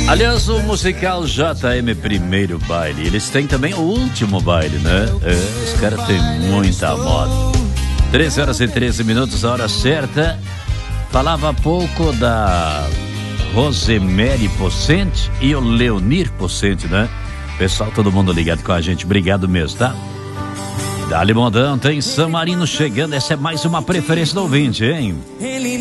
Aliás, o musical JM Primeiro Baile, eles têm também o último baile, né? Os caras têm muita moda. 13h13, a hora certa. Falava há pouco da Rosemary Possente e o Leonir Possente, né? Pessoal, todo mundo ligado com a gente, obrigado mesmo, tá? Dali Modão, tem San Marino chegando, essa é mais uma preferência do ouvinte, hein?